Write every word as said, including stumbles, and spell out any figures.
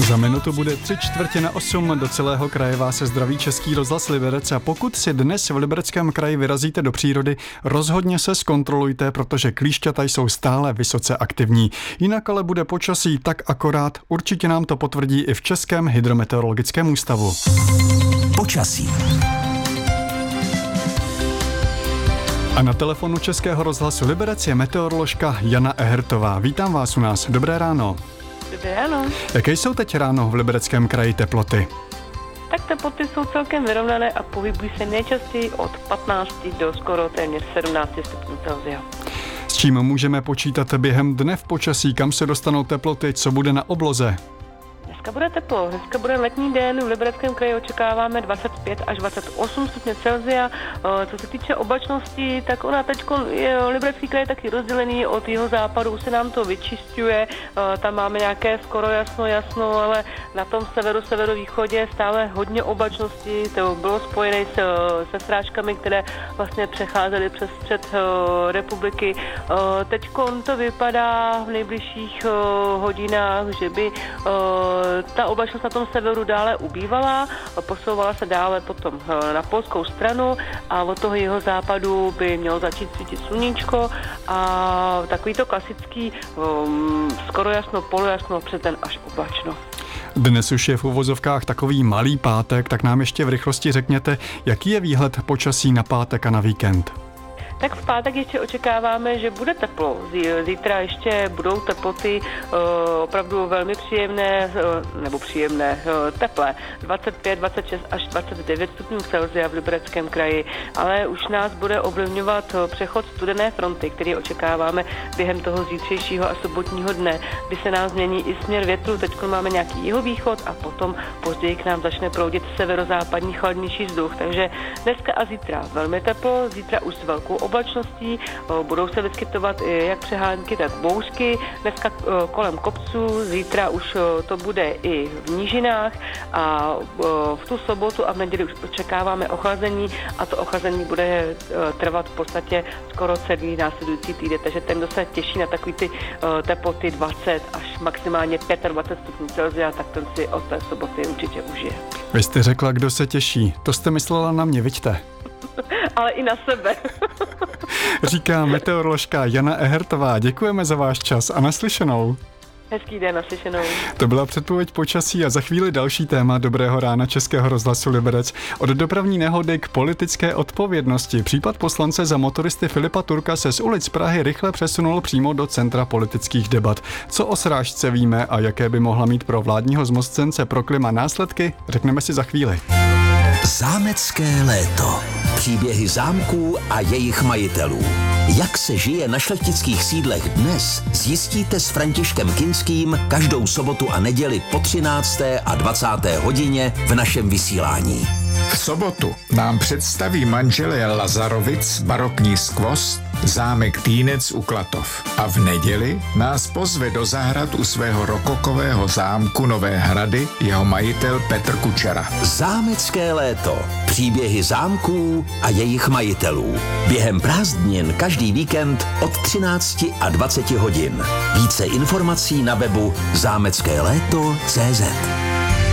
Za minutu bude tři čtvrtě na osm. Do celého kraje vás se zdraví Český rozhlas Liberec a pokud si dnes v Libereckém kraji vyrazíte do přírody, rozhodně se zkontrolujte, protože klíšťata jsou stále vysoce aktivní. Jinak ale bude počasí tak akorát, určitě nám to potvrdí i v Českém hydrometeorologickém ústavu. Počasí. A na telefonu Českého rozhlasu Liberec je meteoroložka Jana Ehertová. Vítám vás u nás. Dobré ráno. Dobré ráno. Jaké jsou teď ráno v Libereckém kraji teploty? Tak teploty jsou celkem vyrovnané a pohybují se nejčastěji od patnácti do skoro téměř sedmnácti stupňů Celsia. S čím můžeme počítat během dne v počasí, kam se dostanou teploty, co bude na obloze? Dneska bude teplo, dneska bude letní den, v Libereckém kraji očekáváme dvacet pět až dvacet osm stupňů Celsia. Co se týče oblačnosti, tak ona teď je Liberecký kraj taky rozdělený, od jeho západu se nám to vyčišťuje, tam máme nějaké skoro jasno, jasno, ale na tom severu, severovýchodě stále hodně oblačnosti, to bylo spojené s, se srážkami, které vlastně přecházely přes střed republiky. Teď to vypadá v nejbližších hodinách, že by ta oblačnost na tom severu dále ubývala, posouvala se dále potom na polskou stranu a od toho jeho západu by mělo začít svítit sluníčko a takový to klasický um, skoro jasno, polojasno, přes den až oblačno. Dnes už je v uvozovkách takový malý pátek, tak nám ještě v rychlosti řekněte, jaký je výhled počasí na pátek a na víkend. Tak v pátek ještě očekáváme, že bude teplo. Zítra ještě budou teploty uh, opravdu velmi příjemné, uh, nebo příjemné, uh, teplé. dvacet pět, dvacet šest až dvacet devět stupňů Celsia v Libereckém kraji. Ale už nás bude ovlivňovat uh, přechod studené fronty, který očekáváme během toho zítřejšího a sobotního dne, kdy se nám změní i směr větru. Teď máme nějaký jihovýchod a potom později k nám začne proudit severozápadní chladnější vzduch. Takže dneska a zítra velmi teplo, zítra už s velkou oblačností, budou se vyskytovat jak přehánky, tak bouřky. Dneska kolem kopců, zítra už to bude i v nížinách a v tu sobotu a v neděli už očekáváme ochlazení a to ochlazení bude trvat v podstatě skoro celý následující týden, takže ten, kdo se těší na takový ty teploty dvacet až maximálně dvacet pět stupňů Celsia, tak ten si od té soboty určitě užije. Vy jste řekla, kdo se těší. To jste myslela na mě, viďte? Ale i na sebe. Říká meteoroložka Jana Ehertová. Děkujeme za váš čas a naslyšenou. Hezký den, naslyšenou. To byla předpověď počasí a za chvíli další téma Dobrého rána Českého rozhlasu Liberec. Od dopravní nehody k politické odpovědnosti. Případ poslance za motoristy Filipa Turka se z ulic Prahy rychle přesunul přímo do centra politických debat. Co o srážce víme a jaké by mohla mít pro vládního zmocněnce pro klima následky, řekneme si za chvíli. Zámecké léto. Příběhy zámků a jejich majitelů. Jak se žije na šlechtických sídlech dnes, zjistíte s Františkem Kinským každou sobotu a neděli po třinácté a dvacáté hodině v našem vysílání. V sobotu nám představí manželé Lazarovic barokní skvost zámek Týnec u Klatov. A v neděli nás pozve do zahrad u svého rokokového zámku Nové Hrady jeho majitel Petr Kučera. Zámecké léto. Příběhy zámků a jejich majitelů. Během prázdnin každý víkend od třinácti a dvaceti hodin. Více informací na webu zámecké léto tečka cé zet.